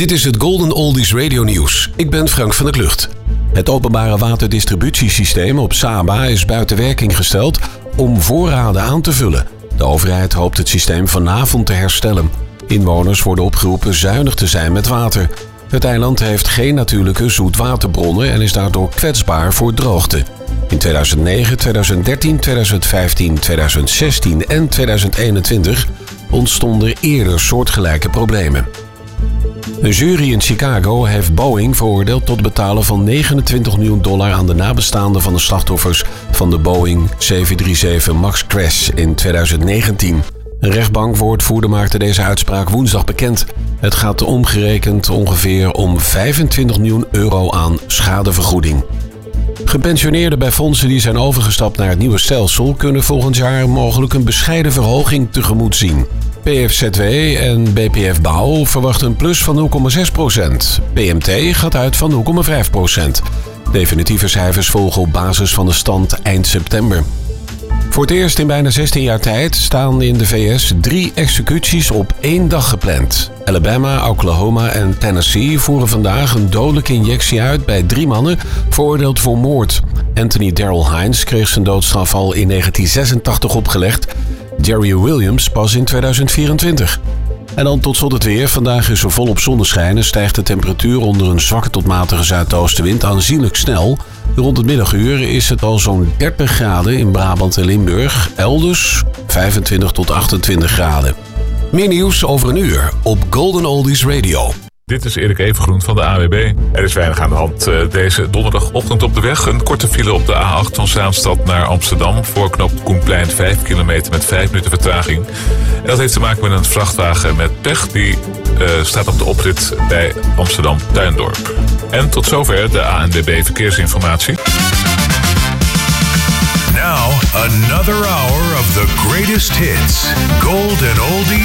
Dit is het Golden Oldies Radio Nieuws. Ik ben Frank van der Klucht. Het openbare waterdistributiesysteem op Saba is buiten werking gesteld om voorraden aan te vullen. De overheid hoopt het systeem vanavond te herstellen. Inwoners worden opgeroepen zuinig te zijn met water. Het eiland heeft geen natuurlijke zoetwaterbronnen en is daardoor kwetsbaar voor droogte. In 2009, 2013, 2015, 2016 en 2021 ontstonden eerder soortgelijke problemen. Een jury in Chicago heeft Boeing veroordeeld tot het betalen van $29 miljoen aan de nabestaanden van de slachtoffers van de Boeing 737 MAX crash in 2019. Een rechtbankwoordvoerder maakte deze uitspraak woensdag bekend. Het gaat omgerekend ongeveer om €25 miljoen aan schadevergoeding. Gepensioneerden bij fondsen die zijn overgestapt naar het nieuwe stelsel kunnen volgend jaar mogelijk een bescheiden verhoging tegemoet zien. PFZW en BPF Bouw verwachten een plus van 0,6%. PMT gaat uit van 0,5%. Definitieve cijfers volgen op basis van de stand eind september. Voor het eerst in bijna 16 jaar tijd staan in de VS 3 executies op 1 dag gepland. Alabama, Oklahoma en Tennessee voeren vandaag een dodelijke injectie uit bij 3 mannen veroordeeld voor moord. Anthony Darrell Hines kreeg zijn doodstraf al in 1986 opgelegd. Jerry Williams pas in 2024. En dan tot slot het weer. Vandaag is er volop zonneschijn en stijgt de temperatuur onder een zwakke tot matige zuidoostenwind aanzienlijk snel. Rond het middaguur is het al zo'n 30 graden in Brabant en Limburg. Elders 25 tot 28 graden. Meer nieuws over een uur op Golden Oldies Radio. Dit is Erik Evengroen van de AWB. Er is weinig aan de hand deze donderdagochtend op de weg. Een korte file op de A8 van Zaanstad naar Amsterdam. Voor knooppunt Koenplein 5 kilometer met 5 minuten vertraging. En dat heeft te maken met een vrachtwagen met pech. Die staat op de oprit bij Amsterdam Tuindorp. En tot zover de ANWB verkeersinformatie. Now, another hour of the greatest hits. Golden Oldies.